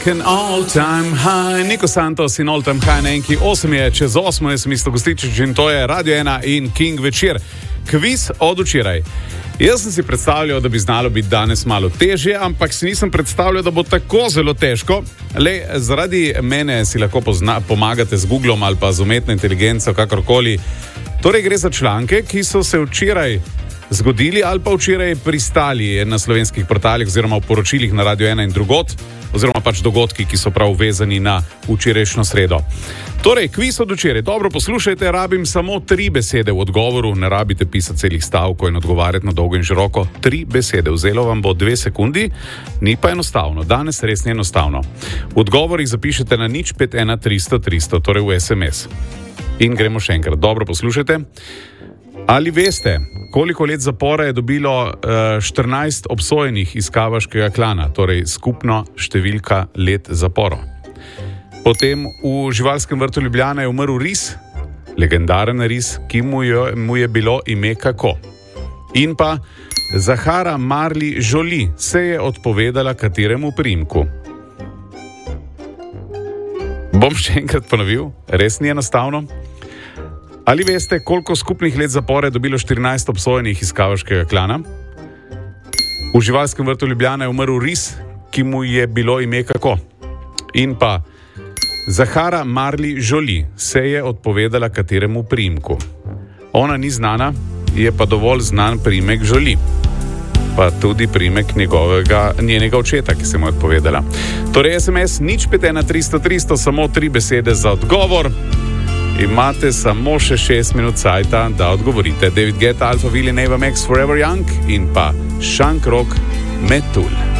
An all-time high, Niko Santos in all-time high na enki 8 je čez 8, jaz sem Isto Gostičič in to je Radio 1 in King večer. Kviz od včeraj. Jaz sem si predstavljal, da bi znalo biti danes malo težje, ampak si nisem predstavljal, da bo tako zelo težko. Zaradi mene si lahko pomagate z Googlom ali pa z umetno inteligenco, kakorkoli. Torej gre za članke, ki so se včeraj zgodili ali pa včeraj pristali na slovenskih portalih oziroma v poročilih na Radio 1 in drugot, oziroma pač dogodki, ki so prav vezani na včerajšnjo sredo. Torej, kviz od včeraj. Dobro poslušajte, rabim samo 3 besede v odgovoru, ne rabite pisati celih stavkov in odgovarjati na dolgo in široko. 3 besede, vzelo vam bo 2 sekundi, ni pa enostavno, danes res ni enostavno. V odgovorih zapišete na 051 300 300, torej v SMS. In gremo še enkrat, dobro poslušajte. Ali veste, koliko let zapora je dobilo 14 obsojenih iz Kavaškega klana, torej skupno številka let zapora? Potem v živalskem vrtu Ljubljana je umrl ris, legendaren ris, ki mu je bilo ime kako. In pa Zahara Marli Jolie se je odpovedala kateremu priimku? Bom še enkrat ponovil, res ni enostavno. Ali veste, koliko skupnih let zapora je dobilo 14 obsojenih iz Kavaškega klana? V živalskem vrtu Ljubljana je umrl ris, ki mu je bilo ime kako. In pa Zahara Marli Jolie se je odpovedala kateremu priimku? Ona ni znana, je pa dovolj znan priimek Jolie. Pa tudi priimek njenega očeta, ki se mu je odpovedala. Torej SMS 051 300 300, samo 3 besede za odgovor. Imate samo še 6 minut cajta, da odgovorite. David Guetta, Alphaville, Neva Max, Forever Young in pa Shank Rock Metul.